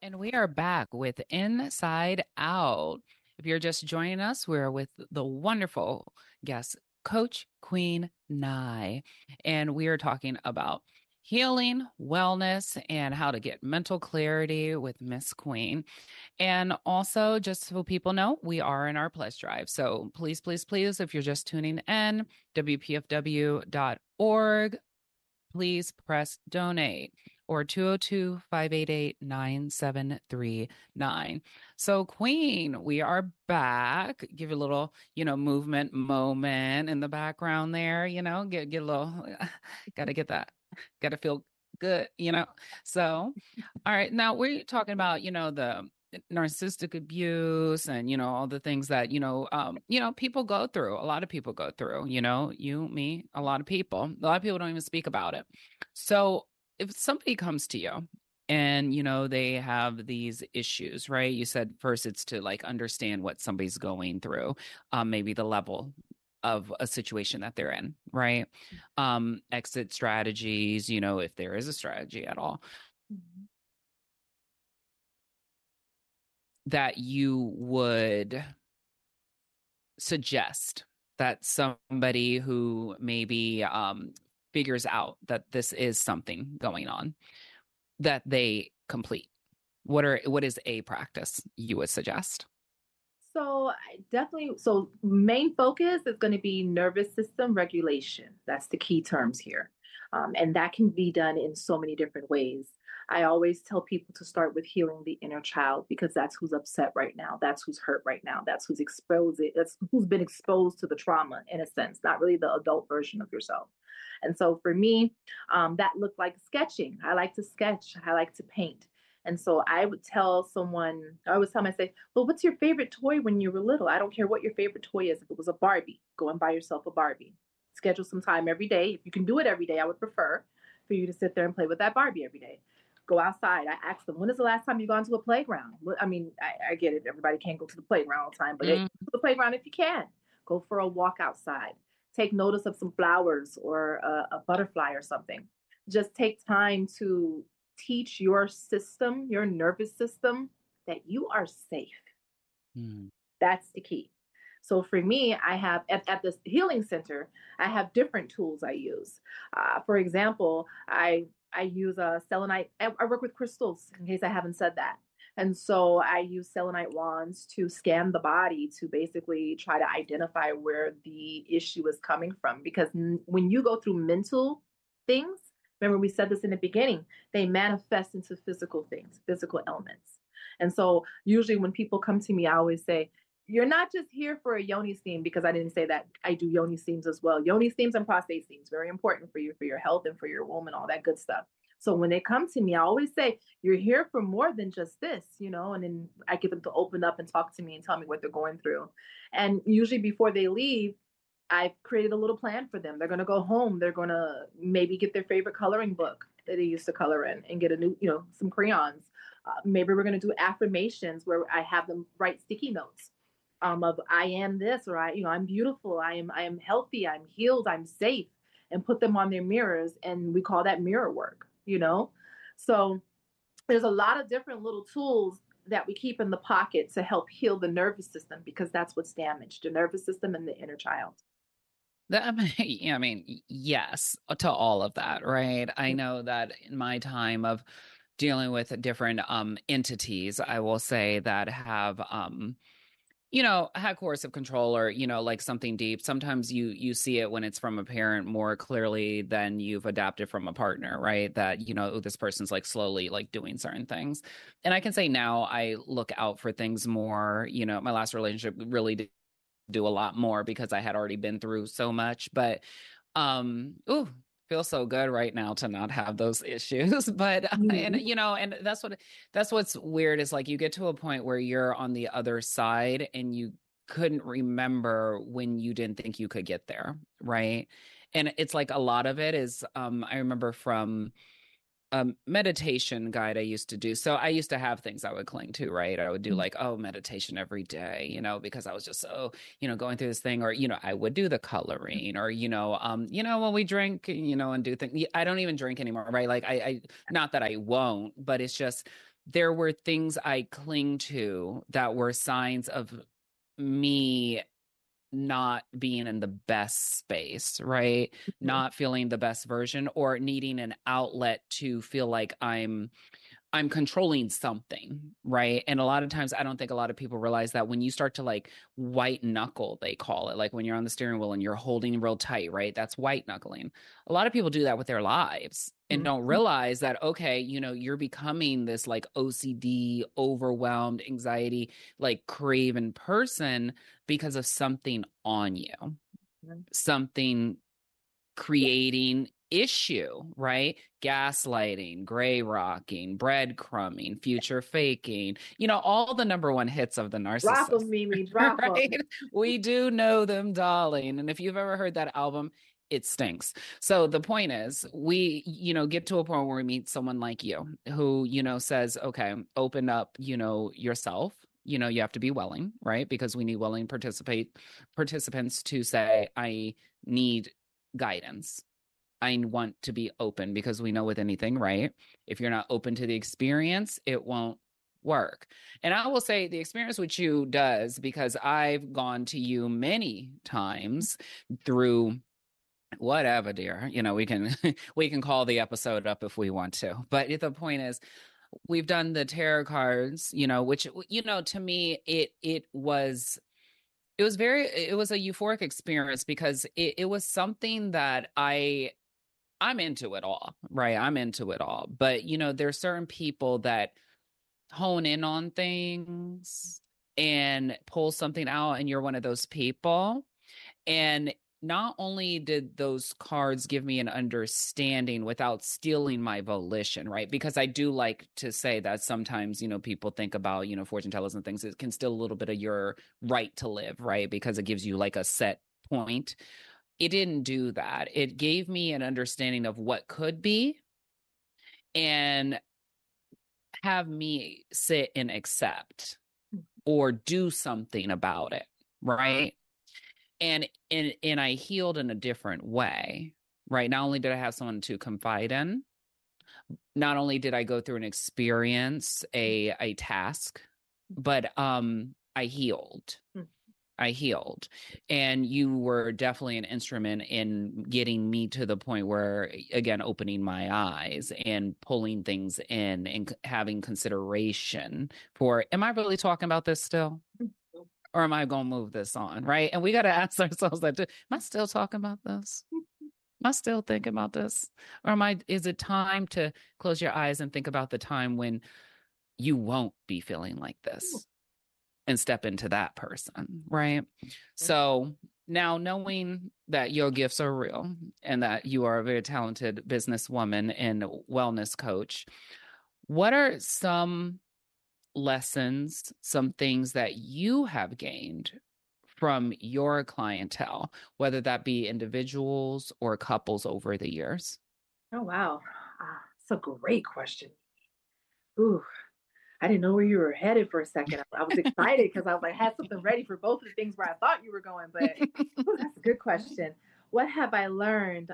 And we are back with Inside Out. If you're just joining us, we're with the wonderful guest, Coach Queen Nye. And we are talking about healing, wellness, and how to get mental clarity with Miss Queen. And also, just so people know, we are in our pledge drive. So please, please, please, if you're just tuning in, WPFW.org, please press donate or 202-588-9739. So Queen, we are back. Give you a little, movement moment in the background there, get a little, got to get that, got to feel good. So, all right, now we're talking about, the narcissistic abuse and all the things that people go through. A lot of people go through, you, me, a lot of people don't even speak about it. So if somebody comes to you and they have these issues, right? You said first it's to like understand what somebody's going through, maybe the level of a situation that they're in, right? Exit strategies, if there is a strategy at all that you would suggest that somebody who maybe figures out that this is something going on that they complete? What is a practice you would suggest? So I definitely, so main focus is going to be nervous system regulation. That's the key terms here. And that can be done in so many different ways. I always tell people to start with healing the inner child because that's who's upset right now. That's who's hurt right now. That's who's exposed. That's who's been exposed to the trauma in a sense, not really the adult version of yourself. And so for me, that looked like sketching. I like to sketch. I like to paint. And so I would tell someone, I always tell them, I say, well, what's your favorite toy when you were little? I don't care what your favorite toy is. If it was a Barbie, go and buy yourself a Barbie. Schedule some time every day. If you can do it every day, I would prefer for you to sit there and play with that Barbie every day. Go outside. I ask them, when is the last time you've gone to a playground? I mean, I get it. Everybody can't go to the playground all the time, but go to the playground if you can. Go for a walk outside. Take notice of some flowers or a butterfly or something. Just take time to teach your system, your nervous system, that you are safe. Mm. That's the key. So for me, I have at the healing center, I have different tools I use. For example, I use a selenite. I work with crystals, in case I haven't said that. And so I use selenite wands to scan the body to basically try to identify where the issue is coming from. Because when you go through mental things, remember we said this in the beginning, they manifest into physical things, physical ailments. And so usually when people come to me, I always say, you're not just here for a yoni steam, because I didn't say that. I do yoni steams as well. Yoni steams and prostate steams, very important for you, for your health and for your womb and all that good stuff. So when they come to me, I always say, you're here for more than just this, and then I get them to open up and talk to me and tell me what they're going through. And usually before they leave, I've created a little plan for them. They're going to go home. They're going to maybe get their favorite coloring book that they used to color in and get a new, some crayons. Maybe we're going to do affirmations where I have them write sticky notes of I am this, or I'm beautiful. I am healthy. I'm healed. I'm safe, and put them on their mirrors. And we call that mirror work. So there's a lot of different little tools that we keep in the pocket to help heal the nervous system, because that's what's damaged, the nervous system and the inner child. Yes, to all of that, right? I know that in my time of dealing with different entities, I will say that have had coercive control or, like something deep. Sometimes you see it when it's from a parent more clearly than you've adapted from a partner, right? That, this person's like slowly like doing certain things. And I can say now I look out for things more. My last relationship really did do a lot more because I had already been through so much. But feels so good right now to not have those issues. But and that's what's weird is like you get to a point where you're on the other side and you couldn't remember when you didn't think you could get there, right? And it's like a lot of it is I remember from meditation guide I used to do. So I used to have things I would cling to, right? I would do like, meditation every day, because I was just so, going through this thing, or, I would do the coloring or, when we drink, and do things, I don't even drink anymore, right? Like I not that I won't, but it's just there were things I cling to that were signs of me not being in the best space, right? Mhm. Not feeling the best version or needing an outlet to feel like I'm controlling something, right? And a lot of times I don't think a lot of people realize that when you start to like white knuckle, they call it, like when you're on the steering wheel and you're holding real tight, right? That's white knuckling. A lot of people do that with their lives and don't Mhm. realize that, okay, you're becoming this like OCD, overwhelmed, anxiety, like craven person because of something on you, something creating issue, right? Gaslighting, gray rocking, breadcrumbing, future faking, all the number one hits of the Drop narcissist, them, Mimi, drop them. right? We do know them, darling. And if you've ever heard that album, it stinks. So the point is, we, get to a point where we meet someone like you who, says, okay, open up, yourself. You have to be willing, right? Because we need willing participants to say, I need guidance. I want to be open because we know with anything, right? If you're not open to the experience, it won't work. And I will say the experience with you does, because I've gone to you many times through whatever, dear. We can we can call the episode up if we want to. But the point is, we've done the tarot cards, which to me it was a euphoric experience because it was something that I'm into it all, right? I'm into it all. But, there's certain people that hone in on things and pull something out, and you're one of those people. And not only did those cards give me an understanding without stealing my volition, right? Because I do like to say that sometimes, people think about, fortune tellers and things, it can steal a little bit of your right to live, right? Because it gives you like a set point. It didn't do that. It gave me an understanding of what could be and have me sit and accept or do something about it, right? And I healed in a different way, right? Not only did I have someone to confide in, not only did I go through an experience, a task, but I healed. I healed. And you were definitely an instrument in getting me to the point where, again, opening my eyes and pulling things in and having consideration for, am I really talking about this still? Or am I going to move this on? Right. And we got to ask ourselves that, am I still talking about this? Am I still thinking about this? Or is it time to close your eyes and think about the time when you won't be feeling like this? And step into that person, right? So now, knowing that your gifts are real and that you are a very talented businesswoman and wellness coach, what are some lessons, some things that you have gained from your clientele, whether that be individuals or couples over the years? Oh, wow. It's a great question. Ooh, I didn't know where you were headed for a second. I was excited because I was like, had something ready for both of the things where I thought you were going, but ooh, that's a good question. What have I learned?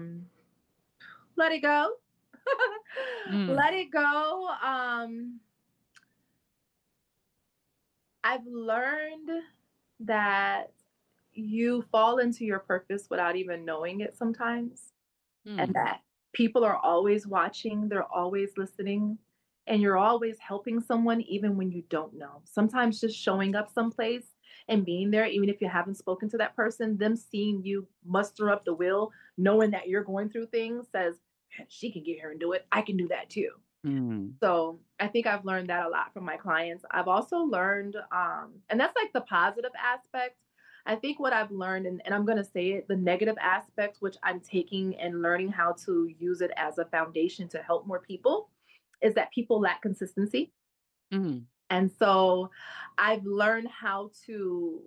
Let it go. Mm, Let it go. I've learned that you fall into your purpose without even knowing it sometimes, and mm, that people are always watching, they're always listening, and you're always helping someone even when you don't know. Sometimes just showing up someplace and being there, even if you haven't spoken to that person, them seeing you muster up the will, knowing that you're going through things, says, she can get here and do it. I can do that too. mm, So I think I've learned that a lot from my clients. I've also learned, and that's like the positive aspect. I think what I've learned, and I'm going to say it, the negative aspect, which I'm taking and learning how to use it as a foundation to help more people, is that people lack consistency. mm, And so I've learned how to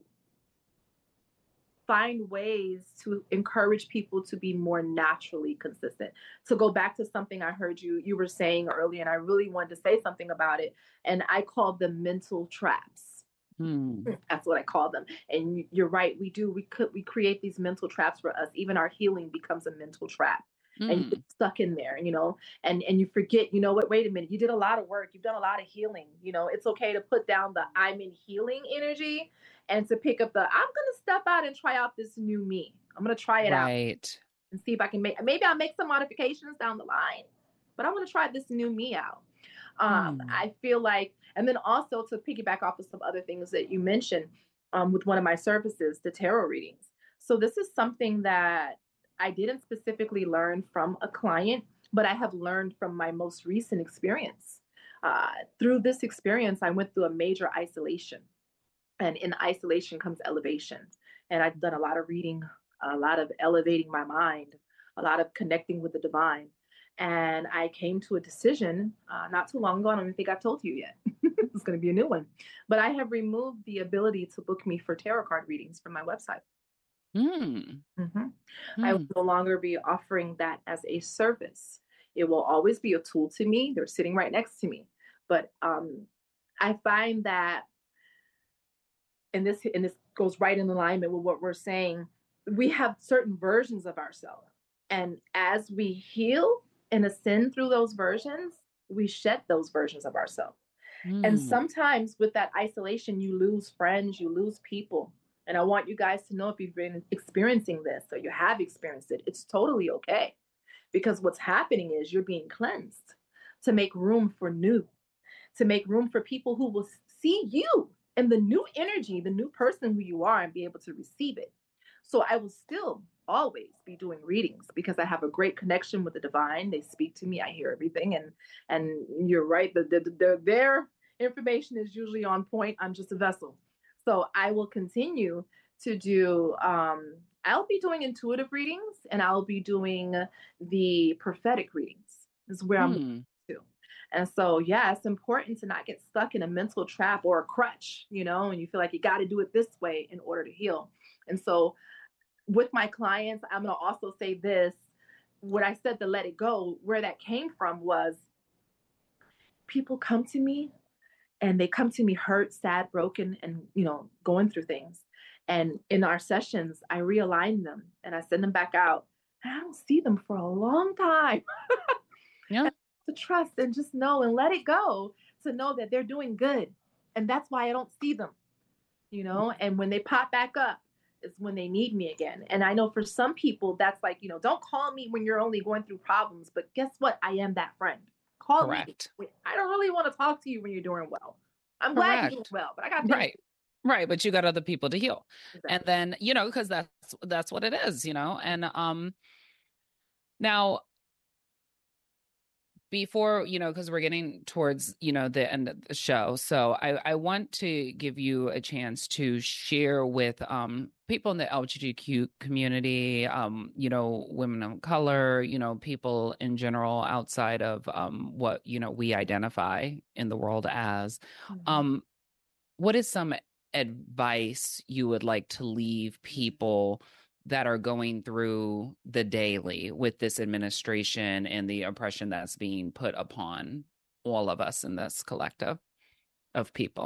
find ways to encourage people to be more naturally consistent. To go back to something I heard you were saying earlier, and I really wanted to say something about it, and I call them mental traps. mm, That's what I call them. And you're right, we create these mental traps for us. Even our healing becomes a mental trap. and you get Mm. stuck in there, and you forget, what, wait a minute, you did a lot of work, you've done a lot of healing. It's okay to put down the I'm in healing energy and to pick up the I'm going to step out and try out this new me. I'm going to try it out Right. and see if I can maybe I'll make some modifications down the line, but I want to try this new me out. Mm. I feel like, and then also to piggyback off of some other things that you mentioned, with one of my services, the tarot readings. So this is something that I didn't specifically learn from a client, but I have learned from my most recent experience. Through this experience, I went through a major isolation, and in isolation comes elevation. And I've done a lot of reading, a lot of elevating my mind, a lot of connecting with the divine. And I came to a decision not too long ago. I don't even think I've told you yet. It's going to be a new one. But I have removed the ability to book me for tarot card readings from my website. Mm. Mm-hmm. I will Mm. no longer be offering that as a service. It will always be a tool to me. They're sitting right next to me. But I find that, and this goes right in alignment with what we're saying, we have certain versions of ourselves, and as we heal and ascend through those versions, we shed those versions of ourselves. And Mm. sometimes with that isolation, you lose friends, you lose people. And I want you guys to know, if you've been experiencing this or you have experienced it, it's totally okay, because what's happening is you're being cleansed to make room for new, to make room for people who will see you and the new energy, the new person who you are, and be able to receive it. So I will still always be doing readings because I have a great connection with the divine. They speak to me, I hear everything, and you're right, their information is usually on point. I'm just a vessel. So I will continue to do I'll be doing intuitive readings, and I'll be doing the prophetic readings. This is where I'm Mm. to. And so, yeah, it's important to not get stuck in a mental trap or a crutch, and you feel like you got to do it this way in order to heal. And so, with my clients, I'm going to also say this. What I said to let it go, where that came from was, people come to me, and they come to me hurt, sad, broken, and, going through things. And in our sessions, I realign them and I send them back out. And I don't see them for a long time. Yeah. To trust and just know and let it go, to know that they're doing good. And that's why I don't see them, and when they pop back up is when they need me again. And I know for some people that's like, don't call me when you're only going through problems, but guess what? I am that friend. Call me. Correct. I don't really want to talk to you when you're doing well. I'm glad you're doing Correct. well, but I got things. Right. Right. But you got other people to heal. And Exactly. then, because that's what it is, and now before, because we're getting towards, the end of the show. So I want to give you a chance to share with people in the LGBTQ community, women of color, people in general outside of what, we identify in the world as. Mm-hmm. Um, what is some advice you would like to leave people that are going through the daily with this administration and the oppression that's being put upon all of us in this collective of people?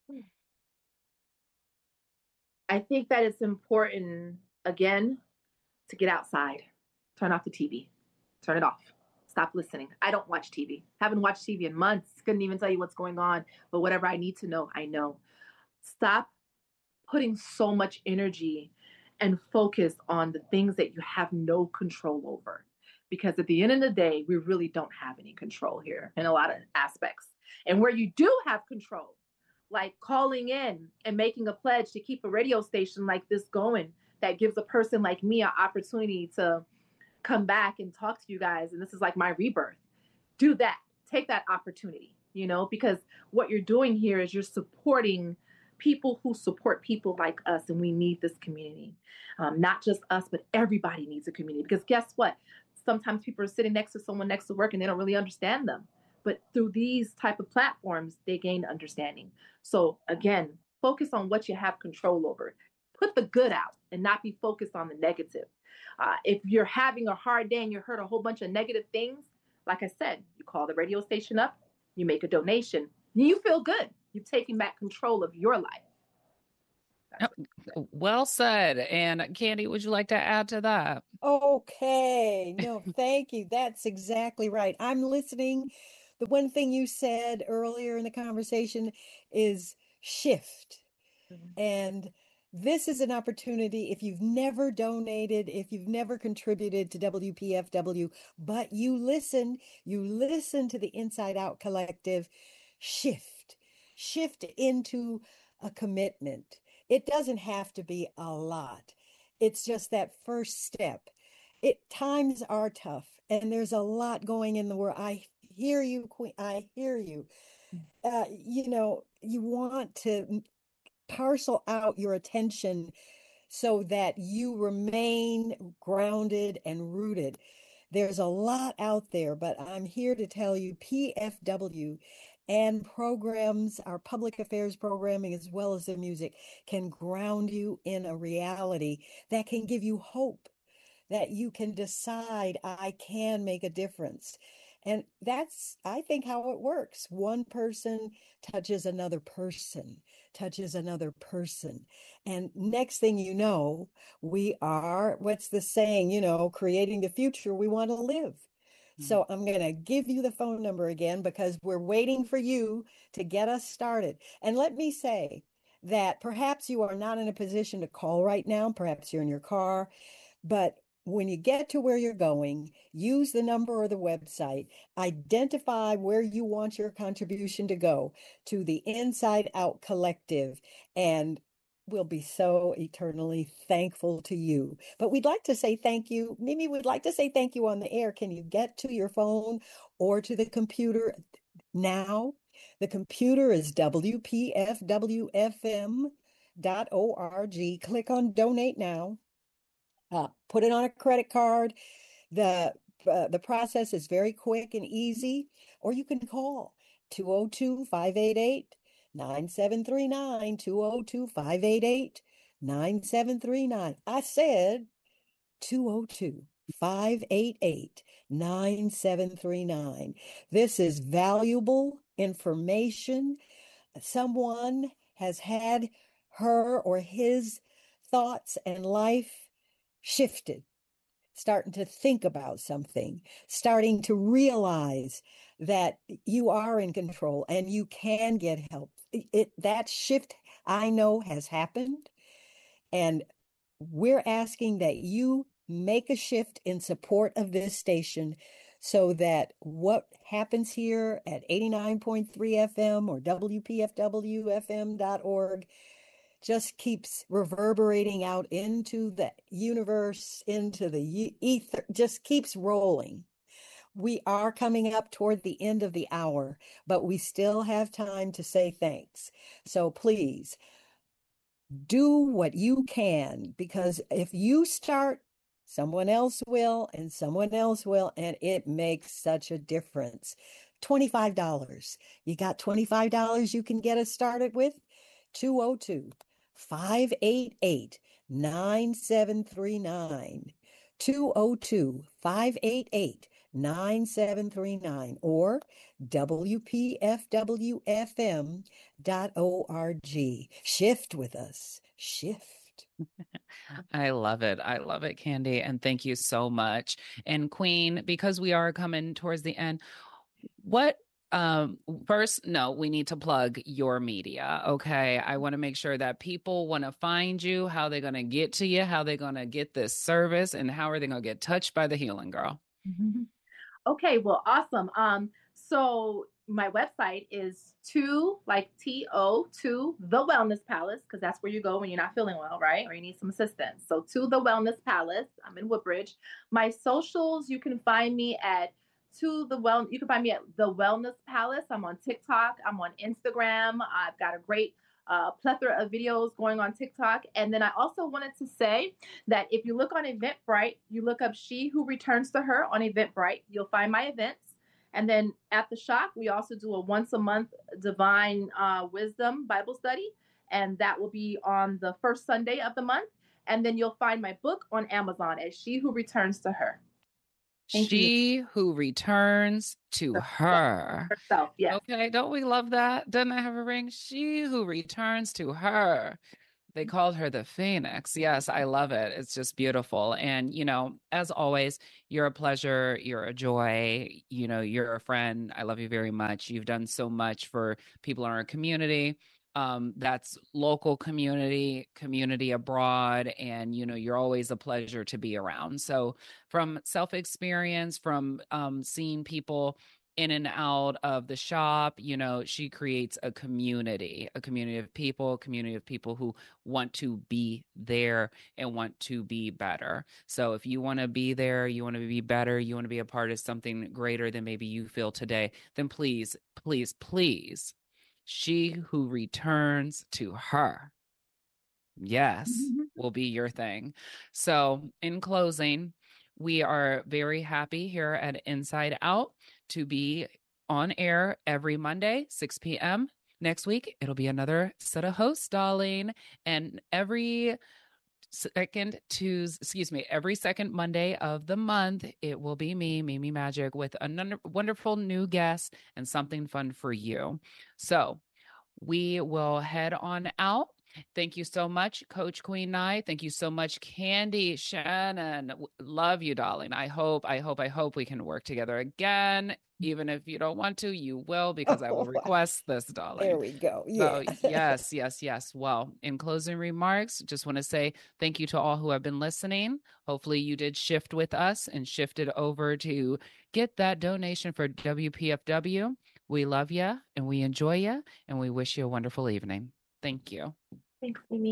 I think that it's important, again, to get outside, turn off the TV, turn it off, stop listening. I don't watch TV. Haven't watched TV in months. Couldn't even tell you what's going on, but whatever I need to know, I know. Stop putting so much energy and focus on the things that you have no control over. Because at the end of the day, we really don't have any control here in a lot of aspects. And where you do have control, like calling in and making a pledge to keep a radio station like this going, that gives a person like me an opportunity to come back and talk to you guys. And this is like my rebirth. Do that. Take that opportunity, because what you're doing here is you're supporting people who support people like us. And we need this community. Not just us, but everybody needs a community. Because guess what? Sometimes people are sitting next to someone next to work and they don't really understand them. But through these type of platforms, they gain understanding. So again, focus on what you have control over. Put the good out and not be focused on the negative. If you're having a hard day and you heard a whole bunch of negative things, like I said, you call the radio station up, you make a donation, and you feel good. You've taken back control of your life. Yep. Well said. And Candy, would you like to add to that? Okay. No, thank you. That's exactly right. I'm listening. The one thing you said earlier in the conversation is shift. Mhm. And this is an opportunity. If you've never donated, if you've never contributed to WPFW, but you listen to the Inside Out Collective, shift, shift into a commitment. It doesn't have to be a lot. It's just that first step. Times are tough and there's a lot going in the world. I hear you, Queen. I hear you. You want to parcel out your attention so that you remain grounded and rooted. There's a lot out there, but I'm here to tell you PFW and programs, our public affairs programming, as well as the music, can ground you in a reality that can give you hope, that you can decide, I can make a difference. And that's, I think, how it works. One person touches another person, touches another person. And next thing you know, we are, what's the saying, creating the future we want to live. So I'm going to give you the phone number again because we're waiting for you to get us started. And let me say that perhaps you are not in a position to call right now. Perhaps you're in your car, but when you get to where you're going, use the number or the website, identify where you want your contribution to go to the Inside Out Collective, and we'll be so eternally thankful to you. But we'd like to say thank you. Mimi would like to say thank you on the air. Can you get to your phone or to the computer now? The computer is WPFWFM.org. Click on donate now. Put it on a credit card. The process is very quick and easy, or you can call 202-588-9739, 202-588-9739. I said 202-588-9739. This is valuable information. Someone has had her or his thoughts and life shifted, starting to think about something, starting to realize that you are in control and you can get help. That shift, I know, has happened, and we're asking that you make a shift in support of this station so that what happens here at 89.3 FM or WPFWFM.org just keeps reverberating out into the universe, into the ether, just keeps rolling. We are coming up toward the end of the hour, but we still have time to say thanks. So please do what you can, because if you start, someone else will, and someone else will, and it makes such a difference. $25. You got $25 you can get us started with? 202 588 9739. 202 588 9739 or WPFWFM.org. Shift with us. Shift. I love it. I love it, Candy. And thank you so much. And Queen, because we are coming towards the end, what first, no, we need to plug your media. Okay. I want to make sure that people want to find you, how they're going to get to you, how they're going to get this service, and how are they going to get touched by the healing girl. Okay, well, awesome. So my website is to the Wellness Palace, because that's where you go when you're not feeling well, right? Or you need some assistance. So to the Wellness Palace. I'm in Woodbridge. My socials, you can find me at you can find me at the Wellness Palace. I'm on TikTok. I'm on Instagram. I've got a great plethora of videos going on TikTok. And then I also wanted to say that if you look on Eventbrite, you look up She Who Returns to Her on Eventbrite, you'll find my events. And then at the shop, we also do a once a month Divine Wisdom Bible study. And that will be on the first Sunday of the month. And then you'll find my book on Amazon as She Who Returns to Her. She Who Returns to Her. Herself, yes. Okay, don't we love that? Doesn't that have a ring? She Who Returns to Her. They called her the Phoenix. Yes, I love it. It's just beautiful. And, as always, you're a pleasure. You're a joy. You're a friend. I love you very much. You've done so much for people in our community. That's local community abroad. And, you're always a pleasure to be around. So from self-experience, from seeing people in and out of the shop, she creates a community of people, a community of people who want to be there and want to be better. So if you want to be there, you want to be better, you want to be a part of something greater than maybe you feel today, then please, please, please, she who returns to her, yes, will be your thing. So in closing, we are very happy here at Inside Out to be on air every Monday, 6 p.m. Next week, it'll be another set of hosts, darling. And every second Monday of the month, it will be me, Mimi Magic, with a wonderful new guest and something fun for you. So we will head on out. Thank you so much, Coach Queen Nye. Thank you so much, Candy Shannon. Love you, darling. I hope we can work together again. Even if you don't want to, you will, because I will request this, darling. There we go. Yeah. So, yes. Well, in closing remarks, just want to say thank you to all who have been listening. Hopefully you did shift with us and shifted over to get that donation for WPFW. We love you and we enjoy you and we wish you a wonderful evening. Thank you. Thanks, Mimi.